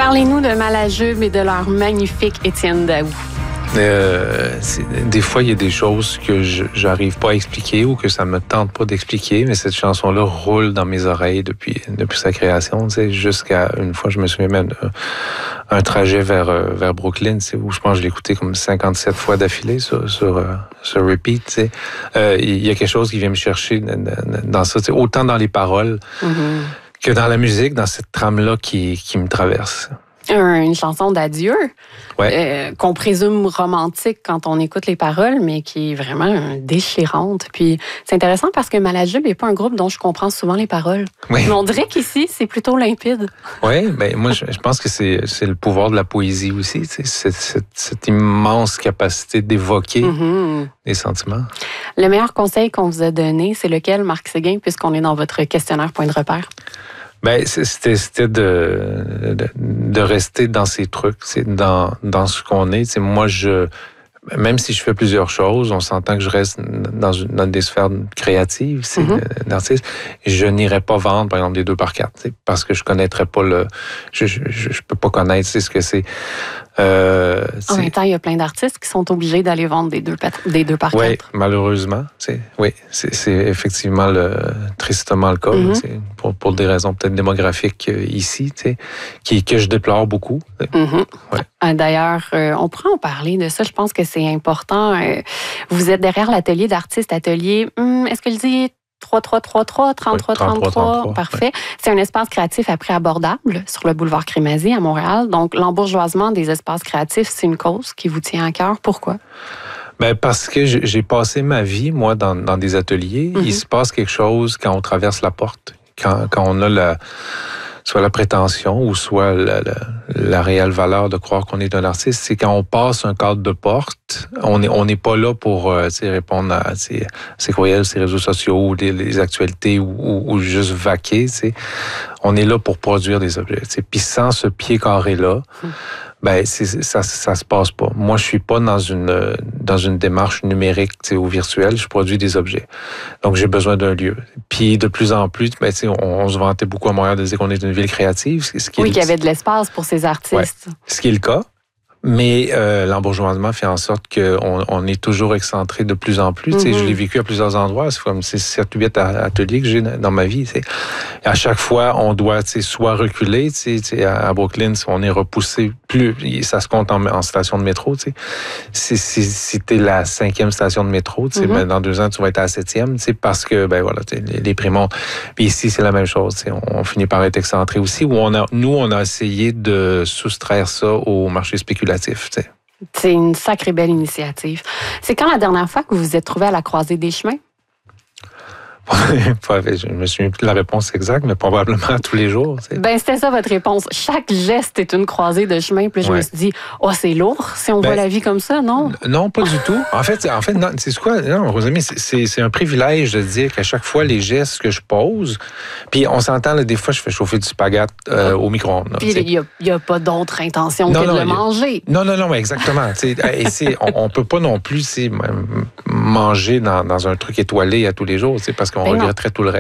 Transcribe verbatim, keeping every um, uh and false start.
Parlez-nous de Malajube et de leur magnifique Étienne Daou. Euh, des fois, il y a des choses que je n'arrive pas à expliquer ou que ça me tente pas d'expliquer, mais cette chanson-là roule dans mes oreilles depuis depuis sa création. Tu sais, jusqu'à une fois, je me souviens même d'un trajet vers vers Brooklyn, tu sais, où je pense que je l'ai écouté comme cinquante-sept fois d'affilée sur sur sur repeat. Tu sais, euh, il y a quelque chose qui vient me chercher dans ça, tu sais, autant dans les paroles mm-hmm. que dans la musique, dans cette trame-là qui qui me traverse. Une chanson d'adieu, ouais. euh, qu'on présume romantique quand on écoute les paroles, mais qui est vraiment déchirante. Puis c'est intéressant parce que Malajube n'est pas un groupe dont je comprends souvent les paroles. Oui. Mais on dirait qu'ici, c'est plutôt limpide. Oui, ben moi, je, je pense que c'est, c'est le pouvoir de la poésie aussi, c'est, c'est, cette, cette immense capacité d'évoquer mm-hmm. les sentiments. Le meilleur conseil qu'on vous a donné, c'est lequel, Marc Séguin, puisqu'on est dans votre questionnaire point de repère? Ben c'était c'était de, de de rester dans ces trucs, c'est dans dans ce qu'on est. C'est moi je même si je fais plusieurs choses, on s'entend que je reste dans une dans des sphères créatives, c'est mm-hmm. d'artiste. Je n'irai pas vendre par exemple des deux par quatre, parce que je connaîtrais pas le je je je peux pas connaître c'est ce que c'est. Euh, en même temps, il y a plein d'artistes qui sont obligés d'aller vendre des deux, des deux par quatre. Oui, malheureusement. C'est, oui, c'est, c'est effectivement le, tristement le cas. Mm-hmm. C'est pour, pour des raisons peut-être démographiques ici, qui, que je déplore beaucoup. Mm-hmm. Ouais. D'ailleurs, euh, on pourrait en parler de ça. Je pense que c'est important. Euh, vous êtes derrière l'atelier d'artistes. Atelier, hum, est-ce que je dis trois trois trois trois, trente-trois trente-trois, parfait. Ouais. C'est un espace créatif à prix abordable sur le boulevard Crémazie à Montréal. Donc, l'embourgeoisement des espaces créatifs, c'est une cause qui vous tient à cœur. Pourquoi? Ben parce que j'ai passé ma vie, moi, dans, dans des ateliers. Mm-hmm. Il se passe quelque chose quand on traverse la porte, quand, quand on a la... soit la prétention ou soit la, la, la réelle valeur de croire qu'on est un artiste, c'est quand on passe un cadre de porte, on n'est on n'est pas là pour euh, répondre à ces courriels, ces réseaux sociaux ou les, les actualités ou, ou, ou juste vaquer. T'sais. On est là pour produire des objets. T'sais. Puis sans ce pied carré-là, mmh. ben c'est, ça ça se passe pas. Moi, je suis pas dans une dans une démarche numérique ou virtuelle. Je produis des objets. Donc, j'ai besoin d'un lieu. Puis, de plus en plus, ben, on, on se vantait beaucoup à Montréal de dire qu'on est une ville créative. Ce qui oui, est, qu'il y avait de l'espace pour ces artistes. Ouais, ce qui est le cas. Mais euh, l'embourgeoisement fait en sorte qu'on on est toujours excentré de plus en plus. Mm-hmm. Je l'ai vécu à plusieurs endroits. C'est comme sept huit ateliers que j'ai dans ma vie. T'sais. À chaque fois, on doit soit reculer. À Brooklyn, on est repoussé plus. Ça se compte en, en station de métro. Si, si, si tu es la cinquième station de métro, mm-hmm. ben, dans deux ans, tu vas être à la septième. Parce que ben, voilà, les, les prix montent. Puis ici, c'est la même chose. On, on finit par être excentré aussi. Où on a, nous, on a essayé de soustraire ça au marché spéculatif. C'est une sacrée belle initiative. C'est quand la dernière fois que vous vous êtes trouvé à la croisée des chemins? Je me souviens plus de la réponse exacte, mais probablement tous les jours. T'sais. Ben c'était ça votre réponse. Chaque geste est une croisée de chemin. Puis je ouais. me suis dit, oh c'est lourd si on ben, voit la vie comme ça, non? Non, pas du tout. En fait, en fait, non, c'est quoi? Non, Rosamie, c'est, c'est un privilège de dire qu'à chaque fois les gestes que je pose, puis on s'entend là, des fois je fais chauffer du spaghette euh, au micro-ondes. Là, puis il y a, y a pas d'autre intention non, que non, de le manger. Non, non, non, mais exactement. Et c'est, on, on peut pas non plus manger dans, dans un truc étoilé à tous les jours, parce qu'on ben regretterait tout le reste.